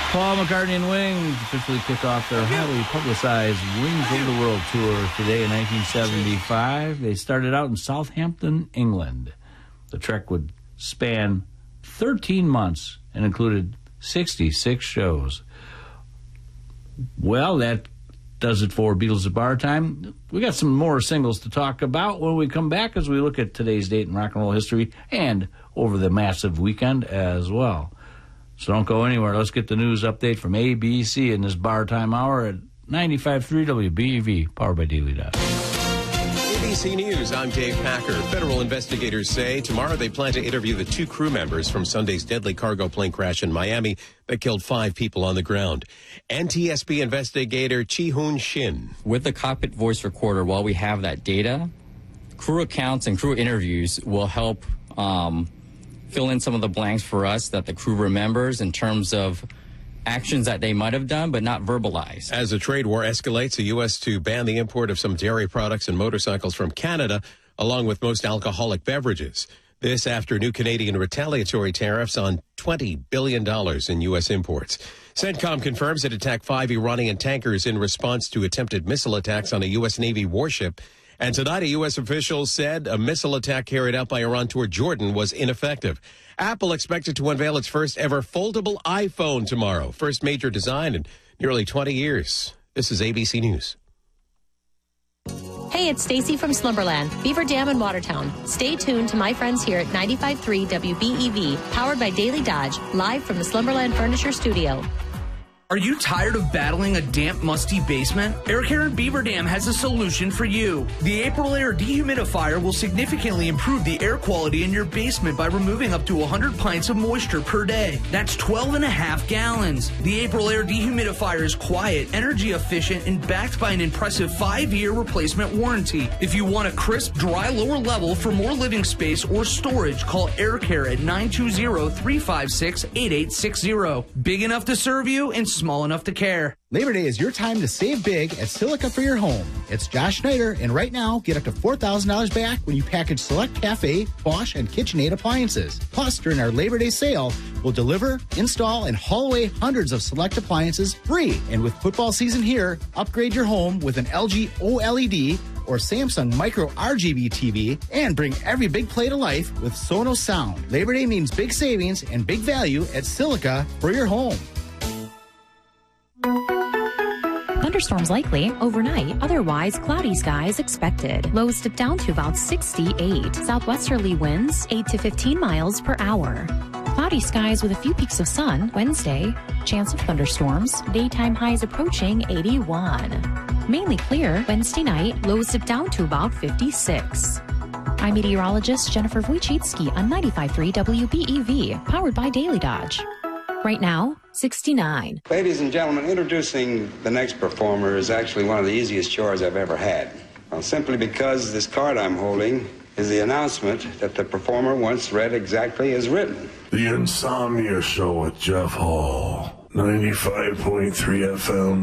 Paul McCartney and Wings officially kick off their highly publicized Wings of the World Tour today in 1975. They started out in Southampton, England. The trek would span 13 months and included 66 shows. Well, that does it for Beatles at Bar Time. We got some more singles to talk about when we come back as we look at today's date in rock and roll history and over the massive weekend as well. So don't go anywhere. Let's get the news update from ABC in this Bar Time Hour at 95.3 WBEV, powered by Daily Dot. ABC News, I'm Dave Packer. Federal investigators say tomorrow they plan to interview the 2 crew members from Sunday's deadly cargo plane crash in Miami that killed 5 people on the ground. NTSB investigator Chi-Hoon Shin. With the cockpit voice recorder, while we have that data, crew accounts and crew interviews will help fill in some of the blanks for us that the crew remembers in terms of actions that they might have done but not verbalized. As the trade war escalates, the U.S. to ban the import of some dairy products and motorcycles from Canada, along with most alcoholic beverages. This after new Canadian retaliatory tariffs on $20 billion in U.S. imports. CENTCOM confirms it attacked 5 Iranian tankers in response to attempted missile attacks on a U.S. Navy warship. And tonight, a U.S. official said a missile attack carried out by Iran toward Jordan was ineffective. Apple expected to unveil its first ever foldable iPhone tomorrow. First major design in nearly 20 years. This is ABC News. Hey, it's Stacy from Slumberland, Beaver Dam in Watertown. Stay tuned to my friends here at 95.3 WBEV, powered by Daily Dodge, live from the Slumberland Furniture Studio. Are you tired of battling a damp, musty basement? Air Care in Beaver Dam has a solution for you. The April Air Dehumidifier will significantly improve the air quality in your basement by removing up to 100 pints of moisture per day. That's 12.5 gallons. The April Air Dehumidifier is quiet, energy efficient, and backed by an impressive 5-year replacement warranty. If you want a crisp, dry lower level for more living space or storage, call Air Care at 920-356-8860. Big enough to serve you and small enough to care. Labor Day is your time to save big at Silica for your home. It's Josh Schneider, and right now, get up to $4,000 back when you package select Cafe, Bosch, and KitchenAid appliances. Plus, during our Labor Day sale, we'll deliver, install, and haul away hundreds of select appliances free. And with football season here, upgrade your home with an LG OLED or Samsung Micro RGB TV, and bring every big play to life with Sonos Sound. Labor Day means big savings and big value at Silica for your home. Thunderstorms likely overnight, otherwise cloudy skies expected. Lows dip down to about 68. Southwesterly winds 8 to 15 miles per hour. Cloudy skies with a few peaks of sun Wednesday. Chance of thunderstorms. Daytime highs approaching 81. Mainly clear Wednesday night. Lows dip down to about 56. I'm meteorologist Jennifer Wojcicki on 95.3 WBEV, powered by Daily Dodge. Right now, 69. Ladies and gentlemen, introducing the next performer is actually one of the easiest chores I've ever had. Well, simply because this card I'm holding is the announcement that the performer once read exactly as written. The Insomnia Show with Jeff Hall, 95.3 FM.